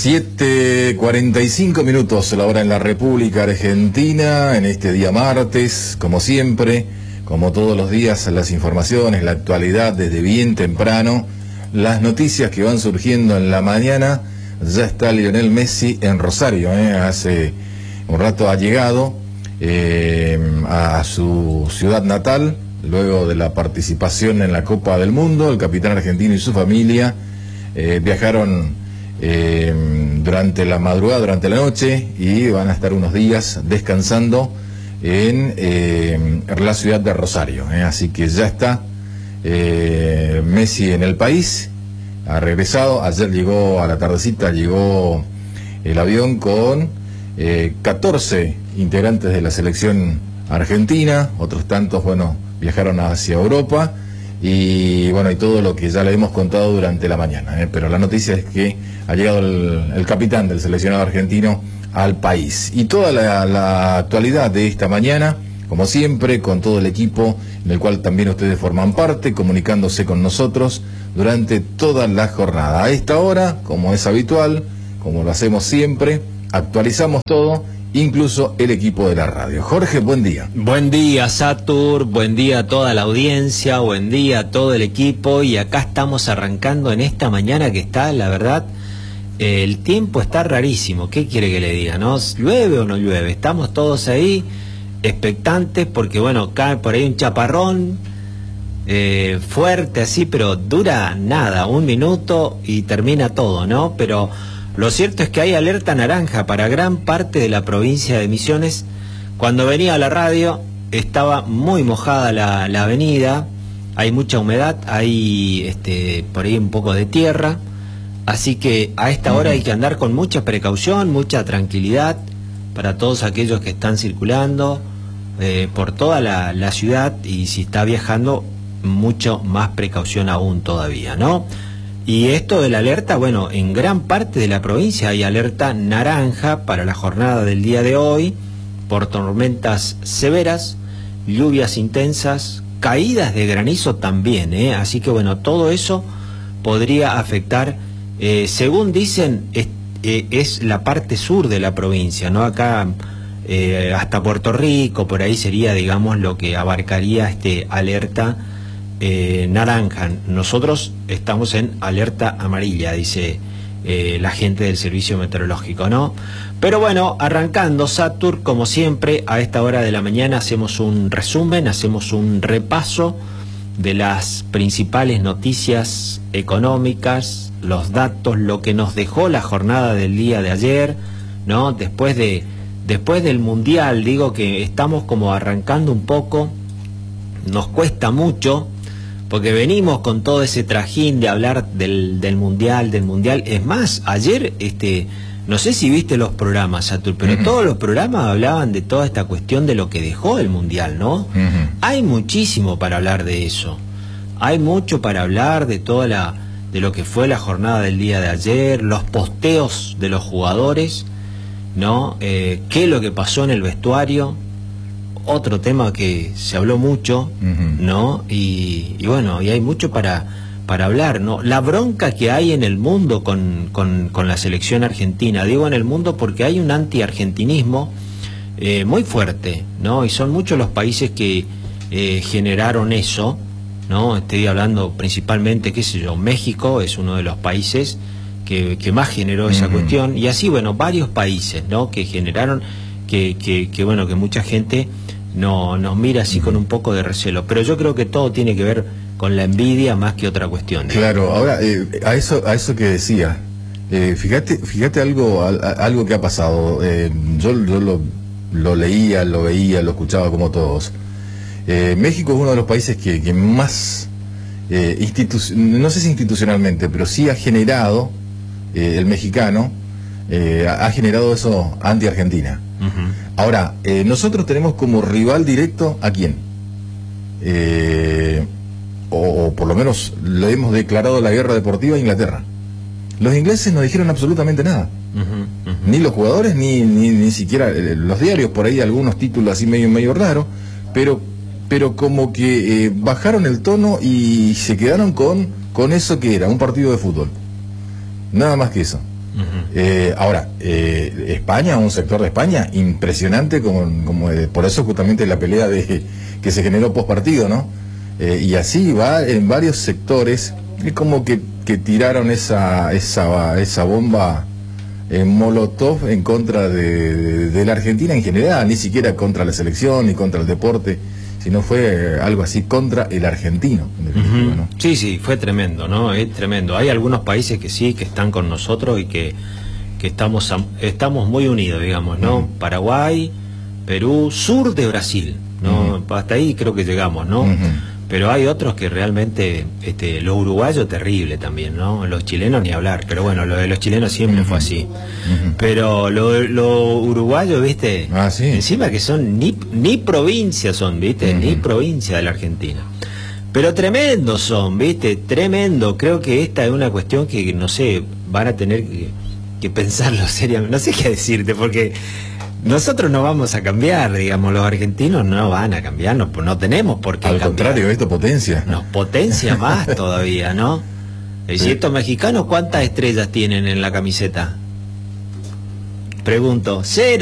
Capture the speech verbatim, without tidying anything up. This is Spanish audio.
siete cuarenta y cinco minutos la hora en la República Argentina, en este día martes, como siempre, como todos los días, las informaciones, la actualidad desde bien temprano, las noticias que van surgiendo en la mañana. Ya está Lionel Messi en Rosario, ¿eh? Hace un rato ha llegado eh, a su ciudad natal, luego de la participación en la Copa del Mundo. El capitán argentino y su familia eh, viajaron Eh, durante la madrugada, durante la noche, y van a estar unos días descansando en eh, la ciudad de Rosario, ¿eh? Así que ya está eh, Messi en el país, ha regresado. Ayer llegó a la tardecita, llegó el avión con eh, catorce integrantes de la selección argentina, otros tantos, bueno, viajaron hacia Europa. Y bueno, y todo lo que ya le hemos contado durante la mañana, ¿eh? Pero la noticia es que ha llegado el, el capitán del seleccionado argentino al país. Y toda la, la actualidad de esta mañana, como siempre, con todo el equipo en el cual también ustedes forman parte, comunicándose con nosotros durante toda la jornada. A esta hora, como es habitual, como lo hacemos siempre, actualizamos todo, incluso el equipo de la radio. Jorge, buen día. Buen día, Satur, buen día a toda la audiencia, buen día a todo el equipo, y acá estamos arrancando en esta mañana que está, la verdad, eh, el tiempo está rarísimo. ¿Qué quiere que le diga, no? ¿Llueve o no llueve? Estamos todos ahí expectantes porque, bueno, cae por ahí un chaparrón eh, fuerte así, pero dura nada, un minuto y termina todo, ¿no? Pero lo cierto es que hay alerta naranja para gran parte de la provincia de Misiones. Cuando venía a la radio estaba muy mojada la, la avenida, hay mucha humedad, hay este, por ahí un poco de tierra, así que a esta hora hay que andar con mucha precaución, mucha tranquilidad para todos aquellos que están circulando eh, por toda la, la ciudad, y si está viajando, mucho más precaución aún todavía, ¿no? Y esto de la alerta, bueno, en gran parte de la provincia hay alerta naranja para la jornada del día de hoy, por tormentas severas, lluvias intensas, caídas de granizo también, ¿eh? Así que bueno, todo eso podría afectar, eh, según dicen, es, eh, es la parte sur de la provincia, ¿no? Acá eh, hasta Puerto Rico, por ahí sería, digamos, lo que abarcaría este alerta Eh, naranja. Nosotros estamos en alerta amarilla, dice eh, la gente del servicio meteorológico, ¿no? Pero bueno, arrancando, Satur, como siempre, a esta hora de la mañana hacemos un resumen, hacemos un repaso de las principales noticias económicas, los datos, lo que nos dejó la jornada del día de ayer, ¿no? Después de, después del Mundial, digo que estamos como arrancando un poco, nos cuesta mucho, porque venimos con todo ese trajín de hablar del, del mundial, del mundial. Es más, ayer, este, no sé si viste los programas, Satur, pero uh-huh. todos los programas hablaban de toda esta cuestión de lo que dejó el mundial, ¿no? Uh-huh. Hay muchísimo para hablar de eso. Hay mucho para hablar de toda la, de lo que fue la jornada del día de ayer, los posteos de los jugadores, ¿no? Eh, qué es lo que pasó en el vestuario. Otro tema que se habló mucho, uh-huh. ¿no? Y, y bueno, y hay mucho para, para hablar, ¿no? La bronca que hay en el mundo con, con, con la selección argentina, digo en el mundo porque hay un anti-argentinismo eh, muy fuerte, ¿no? Y son muchos los países que eh, generaron eso, ¿no? Estoy hablando principalmente, qué sé yo, México es uno de los países que, que más generó esa uh-huh. cuestión, y así, bueno, varios países, ¿no? Que generaron, que, que, que bueno, que mucha gente no nos mira así con un poco de recelo, pero yo creo que todo tiene que ver con la envidia más que otra cuestión. Claro, ahora eh, a eso a eso que decía, eh, fíjate fíjate algo a, algo que ha pasado. Eh, yo, yo lo, lo leía, lo veía, lo escuchaba como todos. Eh, México es uno de los países que, que más eh, institu no sé si institucionalmente, pero sí ha generado eh, el mexicano eh, ha generado eso anti-Argentina. Uh-huh. Ahora, eh, nosotros tenemos como rival directo ¿a quién? Eh, o, o por lo menos le hemos declarado la guerra deportiva a Inglaterra. Los ingleses no dijeron absolutamente nada. Uh-huh, uh-huh. Ni los jugadores, ni, ni, ni siquiera eh, los diarios, por ahí algunos títulos así medio medio raros, pero, pero como que eh, bajaron el tono y se quedaron con, con eso que era, un partido de fútbol. Nada más que eso. Uh-huh. eh, ahora, eh, España, un sector de España impresionante, como, como eh, por eso justamente la pelea de que se generó post partido, ¿no? Eh, y así va en varios sectores, es como que, que tiraron esa, esa, esa bomba en Molotov en contra de, de, de la Argentina en general, ni siquiera contra la selección ni contra el deporte, sino fue algo así contra el argentino. En definitiva, uh-huh. ¿no? Sí, sí, fue tremendo, ¿no? Es tremendo. Hay algunos países que sí, que están con nosotros y que, que estamos, estamos muy unidos, digamos, ¿no? Uh-huh. Paraguay, Perú, sur de Brasil, ¿no? Uh-huh. Hasta ahí creo que llegamos, ¿no? Uh-huh. Pero hay otros que realmente, este, los uruguayos terrible también, ¿no? Los chilenos ni hablar, pero bueno, lo de los chilenos siempre uh-huh. fue así. Uh-huh. Pero los lo uruguayos, ¿viste? Ah, sí. Encima que son ni, ni provincia son, ¿viste? Uh-huh. Ni provincia de la Argentina. Pero tremendos son, ¿viste? Tremendo. Creo que esta es una cuestión que, no sé, van a tener que, que pensarlo seriamente. No sé qué decirte, porque nosotros no vamos a cambiar, digamos, los argentinos no van a cambiar, no, no tenemos por qué Al cambiar. contrario, esto potencia. Nos potencia más todavía, ¿no? Sí. ¿Y estos mexicanos cuántas estrellas tienen en la camiseta? Pregunto, cero.